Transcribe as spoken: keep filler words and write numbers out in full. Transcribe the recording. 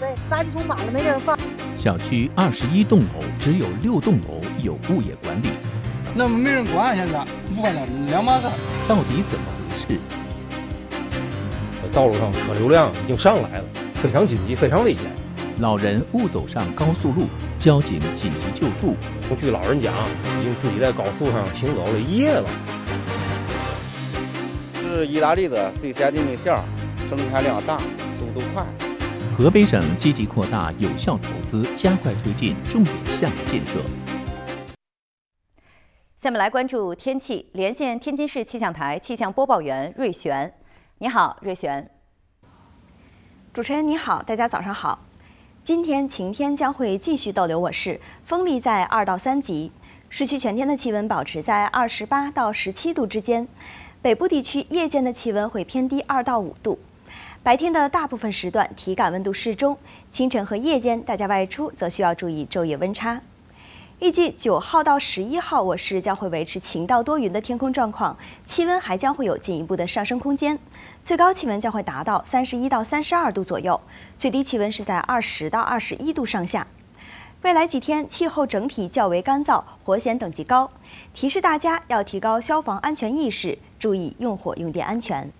呗，垃圾桶满了没地儿放。 小区二十一栋楼，只有六栋楼有物业管理， 那没人管，现在不管了，两码事。 到底怎么回事？ 道路上车流量已经上来了，非常紧急，非常危险。 老人误走上高速路，交警紧急救助。 据老人讲，已经自己在高速上行走了一夜了。 是意大利的最先进的线，生产量大，速度快。 河北省积极扩大有效投资，加快推进重点项目建设。 下面来关注天气，连线天津市气象台气象播报员瑞璇。你好，瑞璇。 主持人你好，大家早上好。今天晴天将会继续逗留我市，风力在二到三级，市区全天的气温保持在二十八到十七度之间。北部地区夜间的气温会偏低二到五度，白天的大部分时段体感温度适中，清晨和夜间大家外出则需要注意昼夜温差。预计九号到十一号，我市将会维持晴到多云的天空状况，气温还将会有进一步的上升空间，最高气温将会达到三十一到三十二度左右，最低气温是在二十到二十一度上下。未来几天气候整体较为干燥，火险等级高，提示大家要提高消防安全意识，注意用火用电安全。